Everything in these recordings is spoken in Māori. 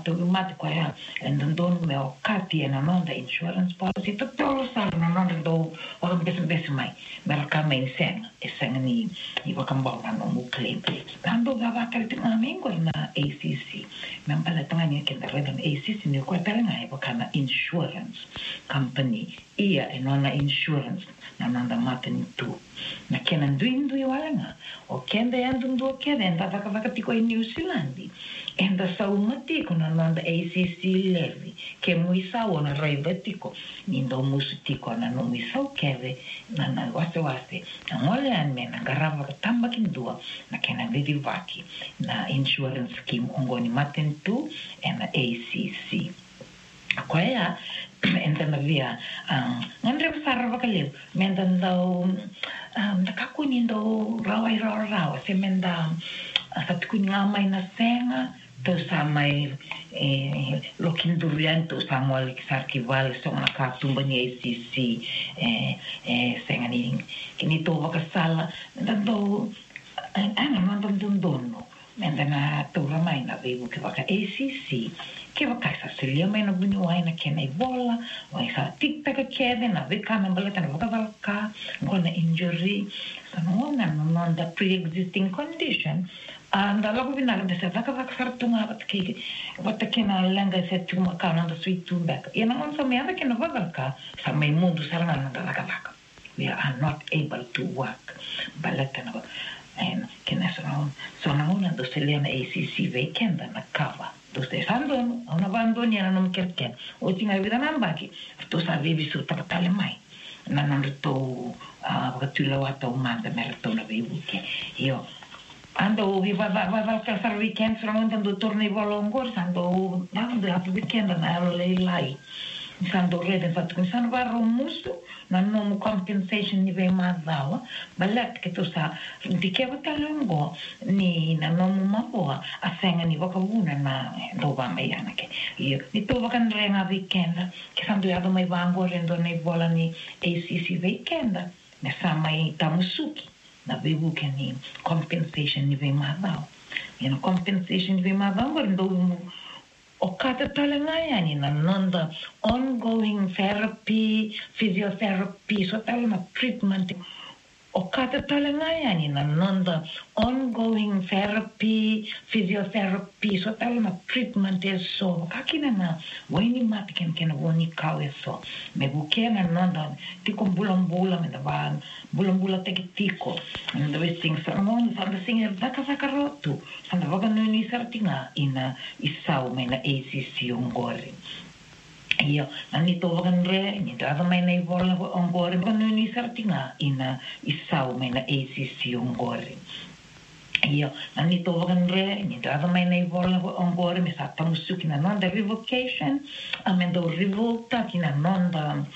to mate ko ya and don me o kati na non da insurance policy to tolo sa na non do o bes mai mereka main sen ni wakam ba no mu claim tando ga ba ka tinga mengo na ACC membala tanga ni ke da red ACC ni ko tala ngai wakana insurance company ia e nona insurance na nanda mate ni tu na kena nduindu i wala o kenda yandu ndo kenda enda vaka tiko i New Zealand enda saumati ko na nanda ACC levy ke muisa ona raivetiko ni ndo musu tiko na no muisa keve na wase na ngole ane na garava tamba kindua na kena vidi vaki na insurance scheme ongoni maten tu ena ACC kwa ya enda na via ngandre besar bakalew menda ndau nakakuni ndo rawa se menda satukuni ngamai na senga to samai lokindurian to samwal kisarkival so nakatumba ni ACC senga ni kini to bakasala ndo ana mandondono menda na to ramai na vebu ke baka ACC ke baka sa selia mai na bunyo ai na kena bola wai sa tiktak kede na veka na baleta na baka valka ngona injury so no the pre-existing condition and alago binag de sa vaka sartunga wat kena langa se tuma kana da sweet to back ina on sa mea kena valka sa mai mundo saranga na vaka we are not able to work baleta na and kena so na do selia na ACC vekenda na cover Doste sandon, una bandoni era non kerken. O tinga vida nambaki. To sa vivi su tapatale mai. Na non to wakatula wata umanda merto na vivuke. Io ando viva va casar weekend ando torni volongor ando ando a weekend na lai. Sando rede fatto con san varro musto na no compensation ni ve mazao balat ke to sa dikeva talongo ni na no maboa asenga ni vakavuna na do va mai anake io ni to vakan renga weekend ke sando ya do mai vango rendo nei bola ni ACC weekend na samai tamusuki na bebu ke ni compensation ni ve mazao ino compensation ni ve mazao rendo o kata talangaya ni na nanda ongoing therapy, physiotherapy, so talama treatment. O kata talangaya ni na nanda ongoing therapy, physiotherapy, so talama treatment is so. Kakina na waini matiken kena woni kawe so. Me buke na nanda tiko bulang-bulang na ba bulang-bulang tiko. And the things sa ngon sa singer vaka rotu. Sa vaka nuni sartinga ina isaw may na ACC yung gori. Iyo, nanito wakan re, nito ato may na ibola ang gori. Vaka nuni sartinga ina isaw may na ACC yung gori. Iyo, nanito wakan re, nito ato may na ibola ang gori. Misa tamusuki na nonda revocation. Amendo revolta kina nonda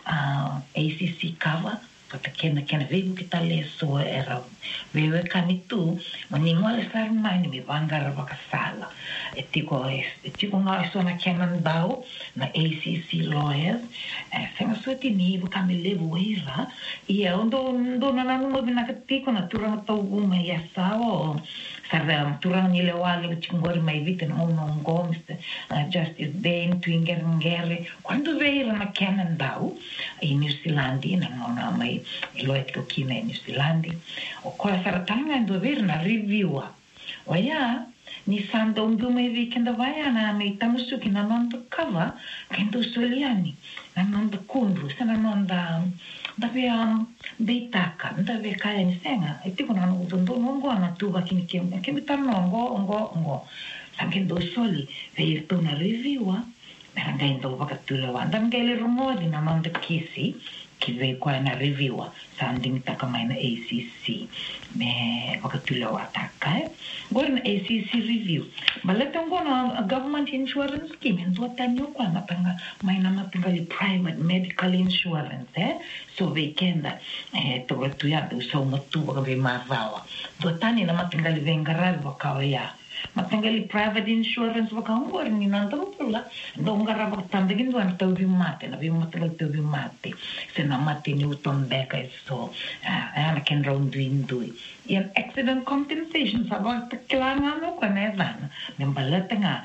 ACC cover. Kata kena veio kita leso era veio kanitu maningol sar mai ni vangar vakasala etiko nga so na kena dau na ACC lawyers sema suti ni bukami levo era ia ondo na nungo bina katiko na turang tau uma ia sao sarra turang ni lewali chingori mai vita no ngom justice den twingere quando veio na kena dau in New Zealand na ngona mai iloet ko kina New Zealand o kola saratanga ndo ver na review o ya ni sando umbu mai weekend vai na mai tamusuki na nondo cover kendo soliani na nondo kundu sana nonda da be beitaka nda be kaya ni senga etiko na ndo nongo na tuba kini kemi tanongo sangendo soli ve to na review meranga ndo vakatula wanda ngele rumodi na manda kisi kive kwa na review sanding takamai na ACC me vakatula wataka gor na ACC review balatong na government insurance scheme ndo tanyo kwa matanga mai na matingali private medical insurance so vekenda to tuya do so motu bakabe mazawa do tani na matingali vengaral wakawaya matangali private insurance wakangor ni nando pula dongara baktamdegin do antau bimate na bimatangal to bimate sena mate ni uton beka so ana ken round indui in accident compensation sa bakta klanga no kanezan nembalata nga